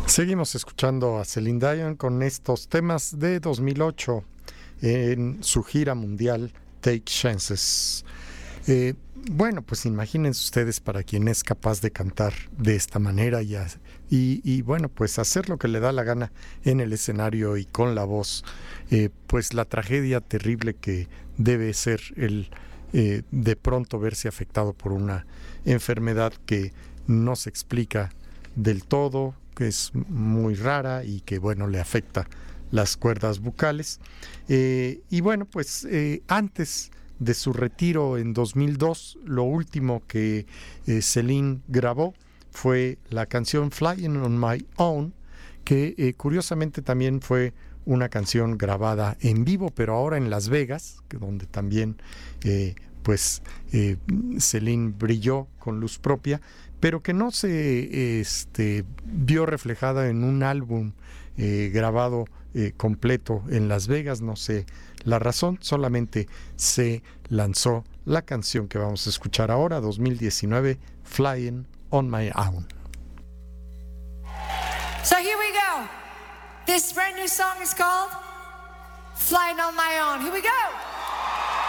Seguimos escuchando a Celine Dion con estos temas de 2008 en su gira mundial Take Chances. Bueno, pues imagínense ustedes para quien es capaz de cantar de esta manera y bueno, pues hacer lo que le da la gana en el escenario y con la voz, pues la tragedia terrible que debe ser el de pronto verse afectado por una enfermedad que no se explica del todo, que es muy rara y que bueno, le afecta las cuerdas vocales. Y bueno, pues antes de su retiro en 2002, lo último que Celine grabó fue la canción Flying on My Own, que curiosamente también fue una canción grabada en vivo, pero ahora en Las Vegas, donde también Celine brilló con luz propia, pero que no se vio reflejada en un álbum grabado completo en Las Vegas. No sé la razón, solamente se lanzó la canción que vamos a escuchar ahora, 2019, Flying on My Own. So here we go. This brand new song is called Flying on My Own. Here we go.